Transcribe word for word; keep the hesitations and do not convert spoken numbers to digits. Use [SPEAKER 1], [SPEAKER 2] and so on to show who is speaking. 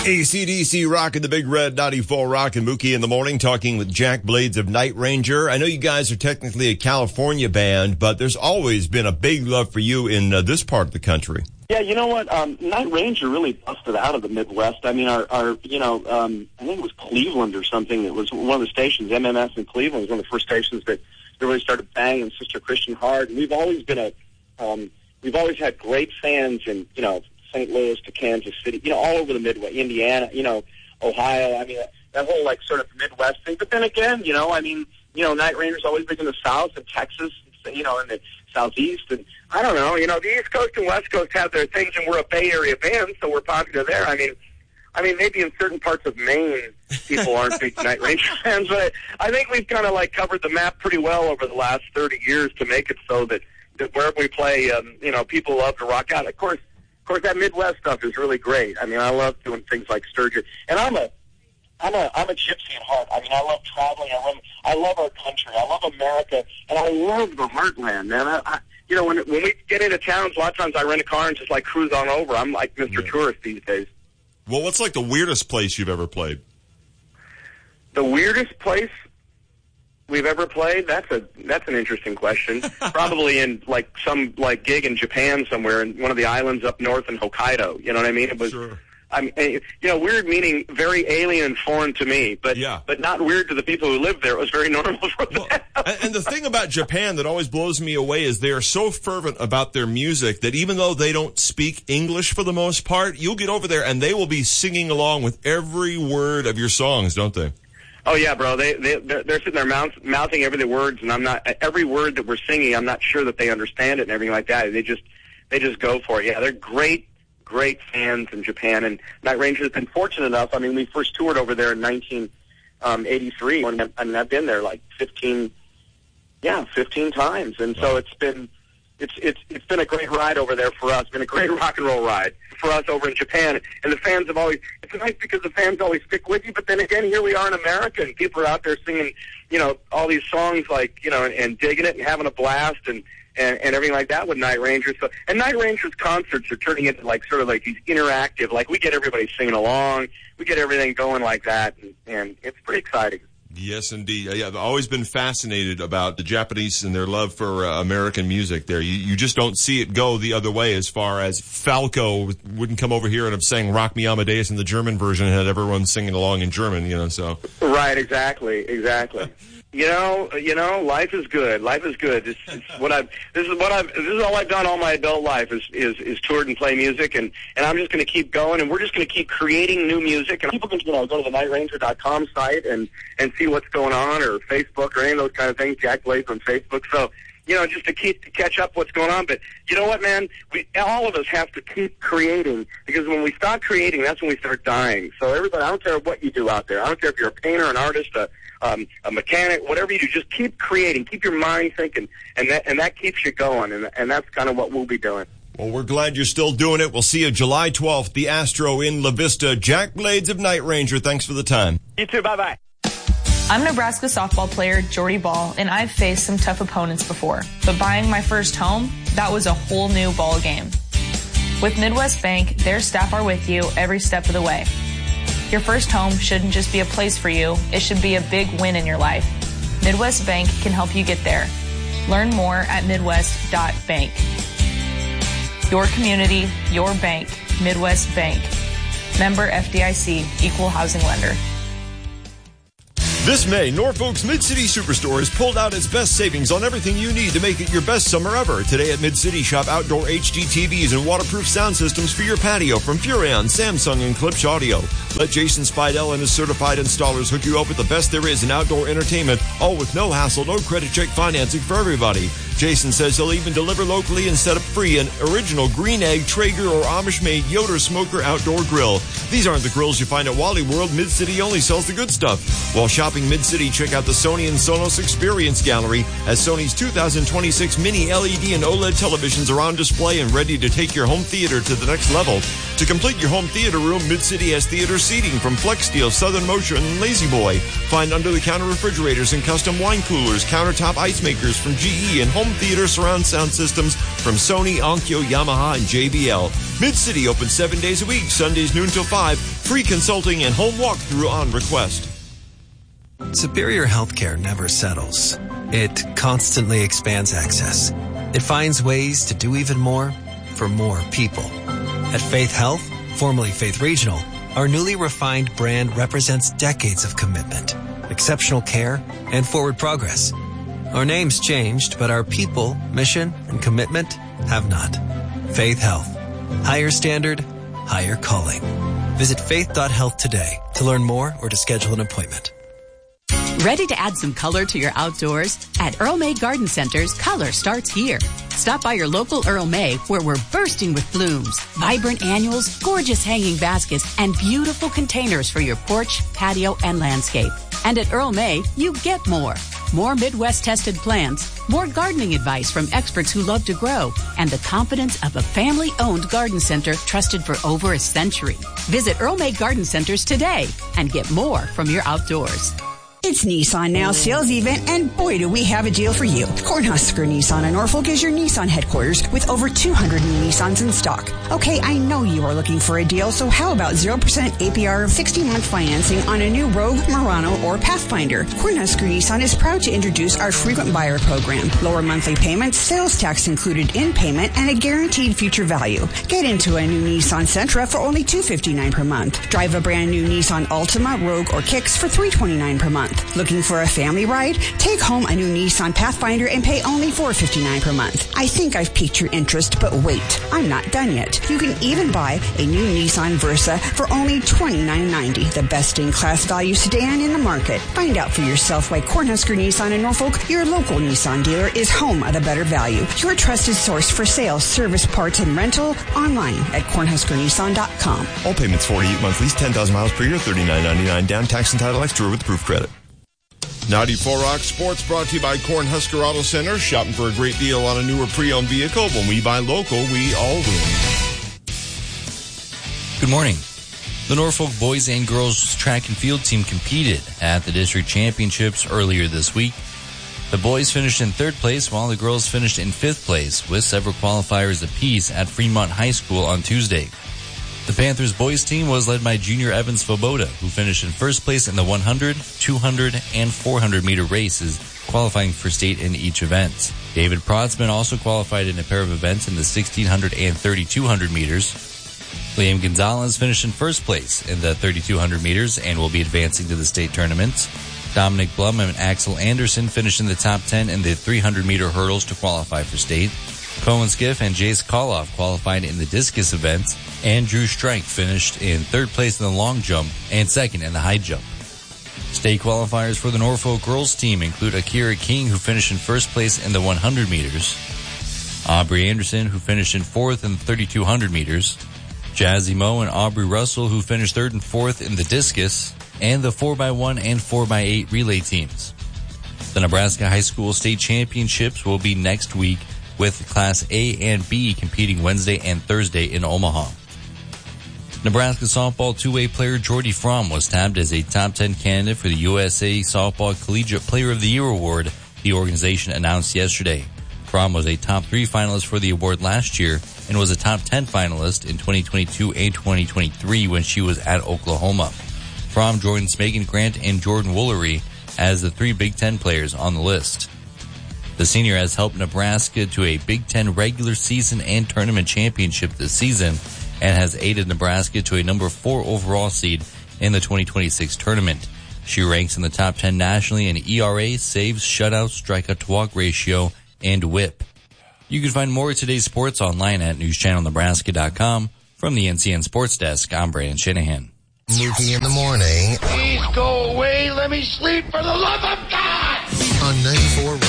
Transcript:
[SPEAKER 1] A C D C rocking the Big Red ninety-four Rock and Mookie in the morning, talking with Jack Blades of Night Ranger. I know you guys are technically a California band, but there's always been a big love for you in uh, this part of the country.
[SPEAKER 2] Yeah, you know what? Um, Night Ranger really busted out of the Midwest. I mean, our, our you know, um, I think it was Cleveland or something. That was one of the stations, M M S in Cleveland, was one of the first stations that really started banging Sister Christian hard. And we've always been a, um, we've always had great fans in, you know, Saint Louis to Kansas City, you know, all over the Midwest, Indiana, you know, Ohio. I mean, that whole, like, sort of Midwest thing. But then again, you know, I mean, you know, Night Ranger's always been in the South and Texas, you know, in the Southeast. And I don't know, you know, the East Coast and West Coast have their things, and we're a Bay Area band, so we're popular there. I mean, I mean, maybe in certain parts of Maine, people aren't big Night Ranger fans, but I think we've kind of, like, covered the map pretty well over the last thirty years to make it so that, that wherever we play, um, you know, people love to rock out. Of course, Of course, that Midwest stuff is really great. I mean, I love doing things like Sturgis, and I'm a, I'm a, I'm a gypsy at heart. I mean, I love traveling. I love, I love our country. I love America, and I love the heartland, man. I, I, you know, when when we get into towns, a lot of times I rent a car and just like cruise on over. I'm like Mister Yeah. Tourist these days.
[SPEAKER 1] Well, what's like the weirdest place you've ever played?
[SPEAKER 2] The weirdest place we've ever played? That's a that's an interesting question. Probably in like some like gig in Japan somewhere in one of the islands up north in Hokkaido. You know what I mean? It was,
[SPEAKER 1] sure.
[SPEAKER 2] I mean, you know, weird meaning very alien and foreign to me, but
[SPEAKER 1] yeah.
[SPEAKER 2] but not weird to the people who lived there. It was very normal for them.
[SPEAKER 1] Well, and the thing about Japan that always blows me away is they are so fervent about their music that even though they don't speak English for the most part, you'll get over there and they will be singing along with every word of your songs, don't they?
[SPEAKER 2] Oh yeah, bro. They they they're, they're sitting there mouth, mouthing every the words, and I'm not every word that we're singing. I'm not sure that they understand it and everything like that. They just they just go for it. Yeah, they're great, great fans in Japan. And Night Ranger has been fortunate enough. I mean, we first toured over there in nineteen eighty-three. And I mean, I've been there like fifteen, yeah, fifteen times, and so it's been it's it's it's been a great ride over there for us. It's been a great rock and roll ride for us over in Japan. And the fans have always, it's nice because the fans always stick with you, but then again, here we are in America, and people are out there singing, you know, all these songs like, you know, and, and digging it and having a blast and, and, and everything like that with Night Rangers. So, and Night Rangers concerts are turning into like sort of like these interactive, like we get everybody singing along, we get everything going like that, and, and it's pretty exciting.
[SPEAKER 1] Yes, indeed. Yeah, I've always been fascinated about the Japanese and their love for uh, American music there. You, you just don't see it go the other way as far as Falco wouldn't come over here and have sang Rock Me Amadeus in the German version and had everyone singing along in German, you know, so.
[SPEAKER 2] Right, exactly, exactly. You know, you know, life is good. Life is good. It's, it's what I've. This is what I've. This is all I've done all my adult life is is, is toured and play music, and, and I'm just going to keep going, and we're just going to keep creating new music. And people can, you know, go to the night ranger dot com site and and see what's going on, or Facebook, or any of those kind of things. Jack Blades on Facebook. So, you know, just to keep to catch up what's going on. But you know what, man? We all of us have to keep creating, because when we stop creating, that's when we start dying. So everybody, I don't care what you do out there. I don't care if you're a painter, an artist, a Um, a mechanic, whatever you do, just keep creating, keep your mind thinking, and that and that keeps you going, and and that's kind of what we'll be doing.
[SPEAKER 1] Well, we're glad you're still doing it. We'll see you July twelfth, the Astro in La Vista. Jack Blades of Night Ranger, thanks for the time.
[SPEAKER 2] You too, bye-bye.
[SPEAKER 3] I'm Nebraska softball player Jordy Ball, and I've faced some tough opponents before, but buying my first home, that was a whole new ball game. With Midwest Bank, their staff are with you every step of the way. Your first home shouldn't just be a place for you, it should be a big win in your life. Midwest Bank can help you get there. Learn more at midwest dot bank. Your community, your bank, Midwest Bank. Member F D I C, Equal Housing Lender.
[SPEAKER 1] This May, Norfolk's Mid-City Superstore has pulled out its best savings on everything you need to make it your best summer ever. Today at Mid-City, shop outdoor H D T Vs and waterproof sound systems for your patio from Furrion, Samsung, and Klipsch Audio. Let Jason Spidell and his certified installers hook you up with the best there is in outdoor entertainment, all with no hassle, no credit check financing for everybody. Jason says he'll even deliver locally and set up free an original Green Egg, Traeger, or Amish-made Yoder Smoker outdoor grill. These aren't the grills you find at Wally World. Mid-City only sells the good stuff. While shopping Mid-City, check out the Sony and Sonos Experience Gallery, as Sony's two thousand twenty-six mini L E D and OLED televisions are on display and ready to take your home theater to the next level. To complete your home theater room, Mid-City has theater seating from FlexSteel, Southern Motion, and Lazy Boy. Find under-the-counter refrigerators and custom wine coolers, countertop ice makers from G E, and home theater surround sound systems from Sony, Onkyo, Yamaha, and J B L. Mid-City open seven days a week, Sundays noon till five, free consulting and home walkthrough on request.
[SPEAKER 4] Superior Healthcare never settles. It constantly expands access. It finds ways to do even more for more people. At Faith Health, formerly Faith Regional, our newly refined brand represents decades of commitment, exceptional care, and forward progress. Our name's changed, but our people, mission, and commitment have not. Faith Health. Higher standard, higher calling. Visit faith dot health today to learn more or to schedule an appointment.
[SPEAKER 5] Ready to add some color to your outdoors? At Earl May Garden Centers, color starts here. Stop by your local Earl May, where we're bursting with blooms, vibrant annuals, gorgeous hanging baskets, and beautiful containers for your porch, patio, and landscape. And at Earl May, you get more. More Midwest-tested plants, more gardening advice from experts who love to grow, and the confidence of a family-owned garden center trusted for over a century. Visit Earl May Garden Centers today and get more from your outdoors.
[SPEAKER 6] It's Nissan Now sales event, and boy, do we have a deal for you. Cornhusker Nissan in Norfolk is your Nissan headquarters with over two hundred new Nissans in stock. Okay, I know you are looking for a deal, so how about zero percent A P R sixty-month financing on a new Rogue, Murano, or Pathfinder? Cornhusker Nissan is proud to introduce our frequent buyer program. Lower monthly payments, sales tax included in payment, and a guaranteed future value. Get into a new Nissan Sentra for only two hundred fifty-nine dollars per month. Drive a brand new Nissan Altima, Rogue, or Kicks for three hundred twenty-nine dollars per month. Looking for a family ride? Take home a new Nissan Pathfinder and pay only four hundred fifty-nine dollars per month. I think I've piqued your interest, but wait, I'm not done yet. You can even buy a new Nissan Versa for only twenty-nine ninety, the best-in-class value sedan in the market. Find out for yourself why Cornhusker Nissan in Norfolk, your local Nissan dealer, is home of the better value. Your trusted source for sales, service, parts, and rental online at cornhusker nissan dot com.
[SPEAKER 1] All payments forty-eight month lease, ten thousand miles per year, thirty-nine ninety-nine down, tax and title extra with proof credit. ninety-four Rock Sports brought to you by Cornhusker Auto Center. Shopping for a great deal on a newer pre-owned vehicle. When we buy local, we all win.
[SPEAKER 7] Good morning. The Norfolk boys and girls track and field team competed at the district championships earlier this week. The boys finished in third place while the girls finished in fifth place with several qualifiers apiece at Fremont High School on Tuesday. The Panthers boys team was led by junior Evan Svoboda, who finished in first place in the one hundred, two hundred, and four hundred meter races, qualifying for state in each event. David Protzman also qualified in a pair of events in the sixteen hundred and thirty-two hundred meters. Liam Gonzalez finished in first place in the thirty-two hundred meters and will be advancing to the state tournament. Dominic Blum and Axel Anderson finished in the top ten in the three hundred meter hurdles to qualify for state. Cohen Skiff and Jace Koloff qualified in the discus event, and Drew Streich finished in third place in the long jump and second in the high jump. State qualifiers for the Norfolk girls team include Akira King, who finished in first place in the one hundred meters, Aubrey Anderson, who finished in fourth in the thirty-two hundred meters, Jazzy Moe and Aubrey Russell, who finished third and fourth in the discus, and the four by one and four by eight relay teams. The Nebraska High School State Championships will be next week, with Class A and B competing Wednesday and Thursday in Omaha. Nebraska softball two-way player Jordy Fromm was tabbed as a top ten candidate for the U S A Softball Collegiate Player of the Year award, the organization announced yesterday. Fromm was a top three finalist for the award last year and was a top ten finalist in twenty twenty-two and twenty twenty-three when she was at Oklahoma. Fromm joins Megan Grant and Jordan Woolery as the three Big Ten players on the list. The senior has helped Nebraska to a Big Ten regular season and tournament championship this season and has aided Nebraska to a number four overall seed in the twenty twenty-six tournament. She ranks in the top ten nationally in E R A, saves, shutouts, strikeout to walk ratio, and whip. You can find more of today's sports online at news channel nebraska dot com. From the N C N Sports Desk, I'm Brandon Shanahan.
[SPEAKER 8] Mookie in the morning.
[SPEAKER 9] Please go away. Let me sleep for the love of God.
[SPEAKER 8] On ninety-four